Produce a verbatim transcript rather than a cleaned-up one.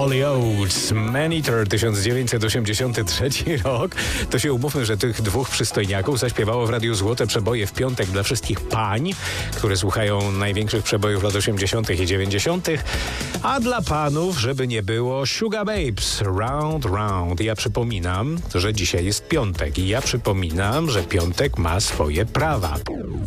Ollie Oates, Maneater, tysiąc dziewięćset osiemdziesiąty trzeci rok. To się umówmy, że tych dwóch przystojniaków zaśpiewało w Radiu Złote Przeboje w piątek dla wszystkich pań, które słuchają największych przebojów lat osiemdziesiątych i dziewięćdziesiątych. A dla panów, żeby nie było, Sugar Babes, Round Round. Ja przypominam, że dzisiaj jest piątek i ja przypominam, że piątek ma swoje prawa.